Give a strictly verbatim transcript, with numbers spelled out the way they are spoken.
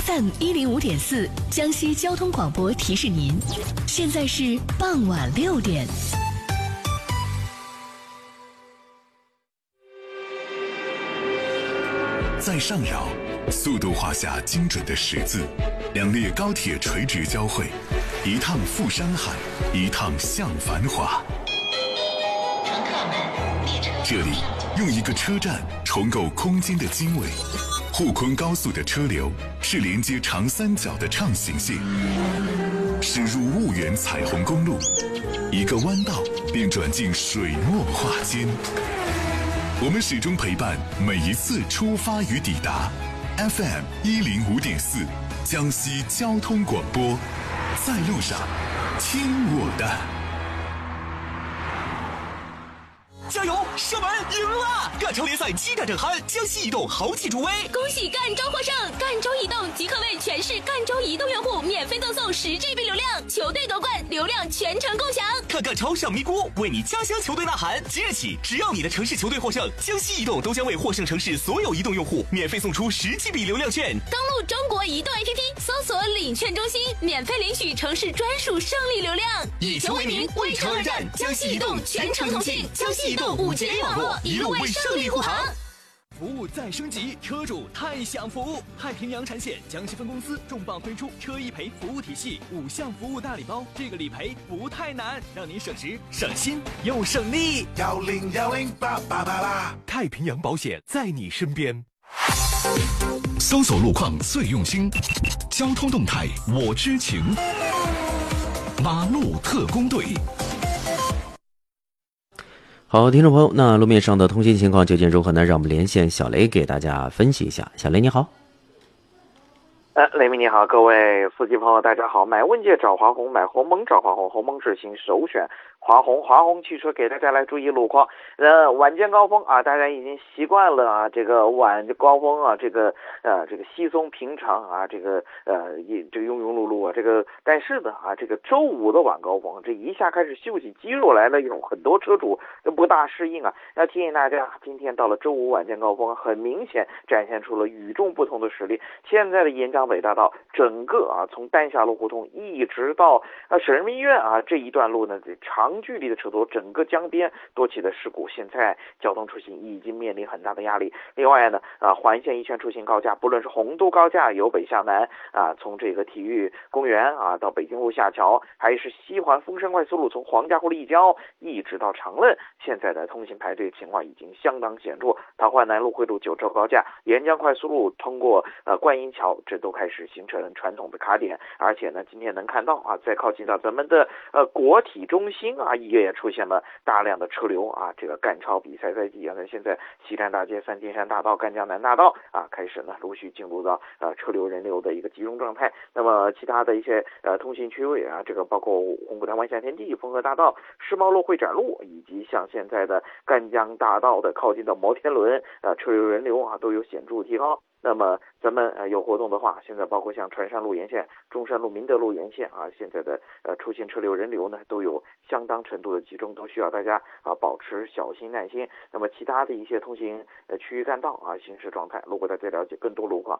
F M 一零五点四江西交通广播提示您，现在是傍晚六点。 在上饶，速度画下精准的十字，两列高铁垂直交汇，一趟赴山海，一趟向繁华。 乘客们，列车这里用一个车站重构空间的经纬。沪昆高速的车流是连接长三角的畅行线，驶入婺源彩虹公路，一个弯道便转进水墨画间。我们始终陪伴每一次出发与抵达。F M 一零五点四，江西交通广播，在路上，听我的。 加油！射门赢了！赣州联赛激战正酣，江西移动豪气助威！ 恭喜赣州获胜！赣州移动即刻为全市赣州移动用户免费赠送十 G B 流量，球队夺冠，流量全程共享。 看赣超上咪咕，为你家乡球队呐喊！即日起，只要你的城市球队获胜，江西移动都将为获胜城市所有移动用户免费送出十 G B 流量券。 登录中国移动 A P P， 搜索领券中心，免费领取城市专属胜利流量。 以球为名，为城而战，江西移动全程通信，江西移动五 G 网络，一路为胜利护航。服务再升级，车主太享福！太平洋产险江西分公司重磅推出车一赔服务体系五项服务大礼包，这个理赔不太难，让您省时省心又省力。 幺零幺零八八八八， 太平洋保险在你身边。 搜索路况最用心，交通动态我知情。马路特工队。 好，听众朋友，那路面上的通行情况究竟如何呢？让我们连线小雷给大家分析一下。小雷你好。 呃，雷鸣你好，各位司机朋友大家好。买问界找华宏，买鸿蒙找华宏，鸿蒙智行首选华宏。华宏汽车给大家来注意路况。呃，晚间高峰啊，大家已经习惯了啊，这个晚高峰啊，这个呃这个稀松平常啊，这个呃一这个庸庸碌碌啊，这个但是呢啊，这个周五的晚高峰，这一下开始秀起肌肉来了，有很多车主都不大适应啊。要提醒大家，今天到了周五晚间高峰，很明显展现出了与众不同的实力。现在的沿江北大道整个啊，从丹霞路胡同一直到啊省人民医院啊这一段路呢，长距离的车多，整个江边多起的事故，现在交通出行已经面临很大的压力。另外呢，啊环线一线出行高架，不论是洪都高架由北向南啊，从这个体育公园啊到北京路下桥，还是西环丰山快速路从黄家湖立交一直到长乐，现在的通行排队情况已经相当显著。桃花南路汇入九州高架，沿江快速路通过呃观音桥，这都开始形成传统的卡点。而且呢，今天能看到啊，在靠近到咱们的呃国体中心啊，也出现了大量的车流啊。这个赣超比赛赛季啊，那现在西站大街、三金山大道、赣江南大道啊，开始呢陆续进入到呃车流人流的一个集中状态。那么其他的一些呃通行区位啊，这个包括红谷滩湾下天地、丰河大道、世贸路会展路，以及像现在的赣江大道的靠近的摩天轮啊，车流人流啊都有显著提高。那么咱们呃有活动的话，现在包括像船山路沿线、中山路、明德路沿线啊，现在的呃出行车流人流呢都有相当程度的集中，都需要大家啊保持小心耐心。那么其他的一些通行呃区域干道啊行驶状态，如果大家了解更多路况，